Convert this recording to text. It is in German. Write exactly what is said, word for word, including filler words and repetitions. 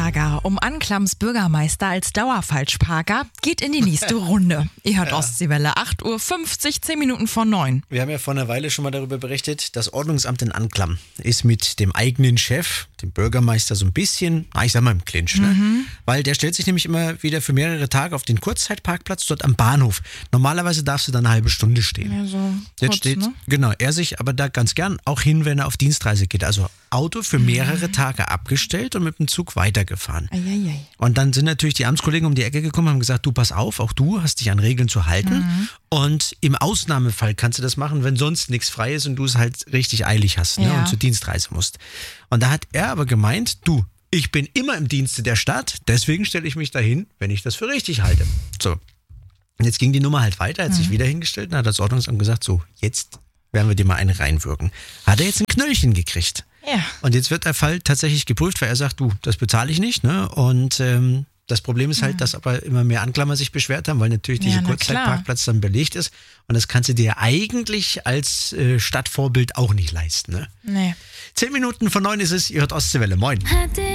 Ärger um Anklams Bürgermeister als Dauerfalschparker geht in die nächste Runde. Ihr hört Ja. Ostseewelle, acht Uhr fünfzig, zehn Minuten vor neun. Wir haben ja vor einer Weile schon mal darüber berichtet, das Ordnungsamt in Anklam ist mit dem eigenen Chef, dem Bürgermeister, so ein bisschen, na, ich sag mal im Clinch, ne? Mhm. Weil der stellt sich nämlich immer wieder für mehrere Tage auf den Kurzzeitparkplatz dort am Bahnhof. Normalerweise darfst du da eine halbe Stunde stehen. Ja, so Jetzt kurz, steht, ne? genau, er sich aber da ganz gern auch hin, wenn er auf Dienstreise geht. Also Auto für mehrere Tage abgestellt und mit dem Zug weitergefahren. Eieiei. Und dann sind natürlich die Amtskollegen um die Ecke gekommen und haben gesagt, du pass auf, auch du hast dich an Regeln zu halten. Mhm. Und im Ausnahmefall kannst du das machen, wenn sonst nichts frei ist und du es halt richtig eilig hast, ne, Ja. und zur Dienstreise musst. Und da hat er aber gemeint, du, ich bin immer im Dienste der Stadt, deswegen stelle ich mich dahin, wenn ich das für richtig halte. So. Und jetzt ging die Nummer halt weiter, hat sich wieder hingestellt und hat das Ordnungsamt gesagt, so, jetzt werden wir dir mal eine reinwirken. Hat er jetzt ein Knöllchen gekriegt. Ja. Und jetzt wird der Fall tatsächlich geprüft, weil er sagt, du, das bezahle ich nicht. Ne? Und ähm, das Problem ist halt, dass aber immer mehr Anklammer sich beschwert haben, weil natürlich Ja, dieser na Kurzzeitparkplatz dann belegt ist. Und das kannst du dir eigentlich als äh, Stadtvorbild auch nicht leisten. Ne? Nee. Zehn Minuten vor neun ist es, ihr hört Ostseewelle. Moin.